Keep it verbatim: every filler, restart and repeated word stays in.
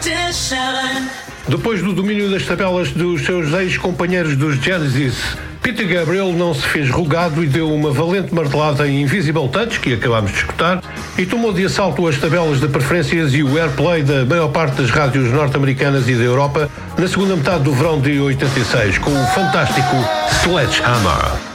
Depois do domínio das tabelas dos seus ex-companheiros dos Genesis, Peter Gabriel não se fez rogado e deu uma valente martelada em Invisible Touch, que acabámos de escutar, e tomou de assalto as tabelas de preferências e o airplay da maior parte das rádios norte-americanas e da Europa na segunda metade do verão de oitenta e seis, com o fantástico Sledgehammer.